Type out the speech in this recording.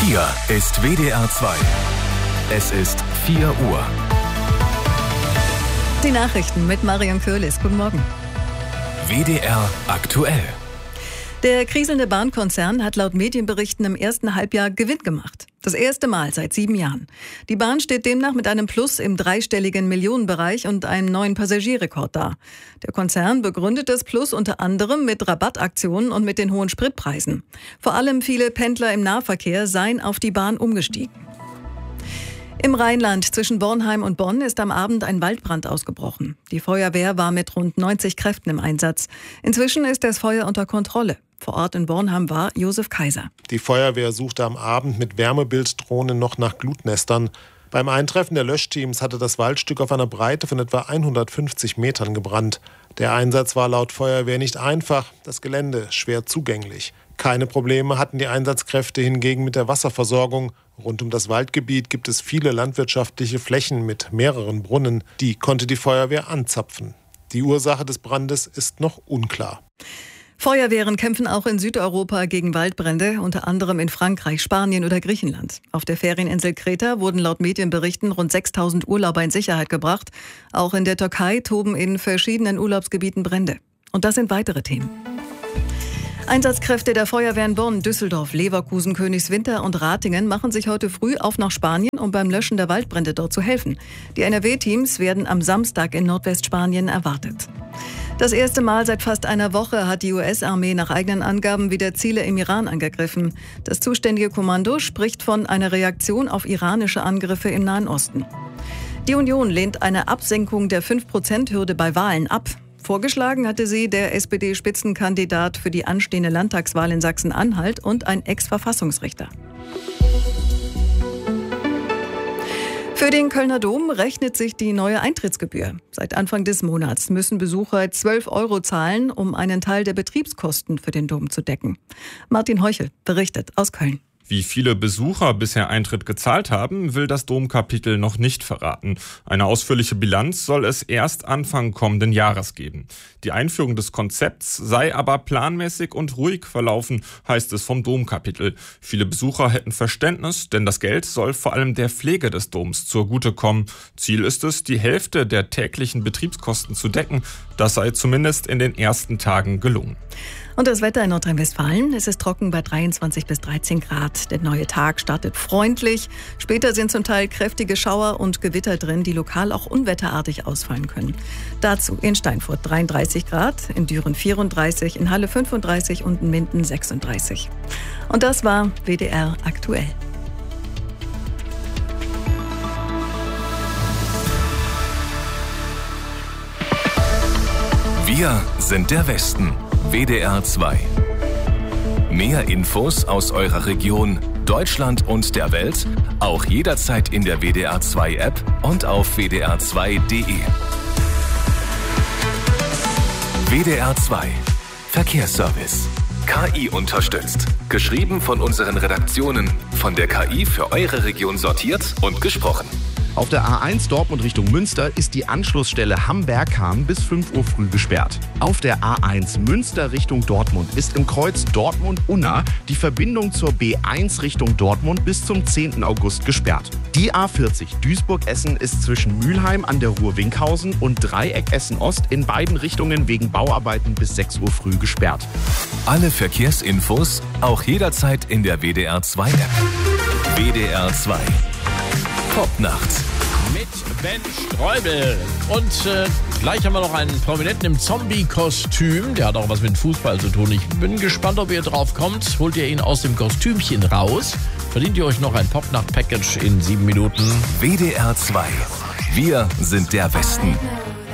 Hier ist WDR 2. Es ist 4 Uhr. Die Nachrichten mit Marion Köhlis. Guten Morgen. WDR aktuell. Der kriselnde Bahnkonzern hat laut Medienberichten im ersten Halbjahr Gewinn gemacht. Das erste Mal seit 7 Jahren. Die Bahn steht demnach mit einem Plus im dreistelligen Millionenbereich und einem neuen Passagierrekord da. Der Konzern begründet das Plus unter anderem mit Rabattaktionen und mit den hohen Spritpreisen. Vor allem viele Pendler im Nahverkehr seien auf die Bahn umgestiegen. Im Rheinland zwischen Bornheim und Bonn ist am Abend ein Waldbrand ausgebrochen. Die Feuerwehr war mit rund 90 Kräften im Einsatz. Inzwischen ist das Feuer unter Kontrolle. Vor Ort in Bornheim war Josef Kaiser. Die Feuerwehr suchte am Abend mit Wärmebilddrohnen noch nach Glutnestern. Beim Eintreffen der Löschteams hatte das Waldstück auf einer Breite von etwa 150 Metern gebrannt. Der Einsatz war laut Feuerwehr nicht einfach, das Gelände schwer zugänglich. Keine Probleme hatten die Einsatzkräfte hingegen mit der Wasserversorgung. Rund um das Waldgebiet gibt es viele landwirtschaftliche Flächen mit mehreren Brunnen. Die konnte die Feuerwehr anzapfen. Die Ursache des Brandes ist noch unklar. Feuerwehren kämpfen auch in Südeuropa gegen Waldbrände, unter anderem in Frankreich, Spanien oder Griechenland. Auf der Ferieninsel Kreta wurden laut Medienberichten rund 6.000 Urlauber in Sicherheit gebracht. Auch in der Türkei toben in verschiedenen Urlaubsgebieten Brände. Und das sind weitere Themen. Einsatzkräfte der Feuerwehren Bonn, Düsseldorf, Leverkusen, Königswinter und Ratingen machen sich heute früh auf nach Spanien, um beim Löschen der Waldbrände dort zu helfen. Die NRW-Teams werden am Samstag in Nordwestspanien erwartet. Das erste Mal seit fast einer Woche hat die US-Armee nach eigenen Angaben wieder Ziele im Iran angegriffen. Das zuständige Kommando spricht von einer Reaktion auf iranische Angriffe im Nahen Osten. Die Union lehnt eine Absenkung der 5%-Hürde bei Wahlen ab. Vorgeschlagen hatte sie der SPD-Spitzenkandidat für die anstehende Landtagswahl in Sachsen-Anhalt und ein Ex-Verfassungsrichter. Für den Kölner Dom rechnet sich die neue Eintrittsgebühr. Seit Anfang des Monats müssen Besucher 12 € zahlen, um einen Teil der Betriebskosten für den Dom zu decken. Martin Heuchel berichtet aus Köln. Wie viele Besucher bisher Eintritt gezahlt haben, will das Domkapitel noch nicht verraten. Eine ausführliche Bilanz soll es erst Anfang kommenden Jahres geben. Die Einführung des Konzepts sei aber planmäßig und ruhig verlaufen, heißt es vom Domkapitel. Viele Besucher hätten Verständnis, denn das Geld soll vor allem der Pflege des Doms zugutekommen. Ziel ist es, die Hälfte der täglichen Betriebskosten zu decken. Das sei zumindest in den ersten Tagen gelungen. Und das Wetter in Nordrhein-Westfalen. Es ist trocken bei 23 bis 13 Grad. Der neue Tag startet freundlich. Später sind zum Teil kräftige Schauer und Gewitter drin, die lokal auch unwetterartig ausfallen können. Dazu in Steinfurt 33 Grad, in Düren 34, in Halle 35 und in Minden 36. Und das war WDR aktuell. Wir sind der Westen. WDR 2. Mehr Infos aus eurer Region, Deutschland und der Welt, auch jederzeit in der WDR 2 App und auf wdr2.de. WDR 2. Verkehrsservice. KI unterstützt. Geschrieben von unseren Redaktionen. Von der KI für eure Region sortiert und gesprochen. Auf der A1 Dortmund Richtung Münster ist die Anschlussstelle Hamm-Berghahn bis 5 Uhr früh gesperrt. Auf der A1 Münster Richtung Dortmund ist im Kreuz Dortmund-Unna die Verbindung zur B1 Richtung Dortmund bis zum 10. August gesperrt. Die A40 Duisburg-Essen ist zwischen Mülheim an der Ruhr-Winkhausen und Dreieck Essen-Ost in beiden Richtungen wegen Bauarbeiten bis 6 Uhr früh gesperrt. Alle Verkehrsinfos auch jederzeit in der WDR 2 App. WDR 2. Popnacht. Mit Ben Streubel. Und gleich haben wir noch einen Prominenten im Zombie-Kostüm. Der hat auch was mit Fußball zu tun. Ich bin gespannt, ob ihr drauf kommt. Holt ihr ihn aus dem Kostümchen raus? Verdient ihr euch noch ein Popnacht-Package in 7 Minuten? WDR 2. Wir sind der Westen.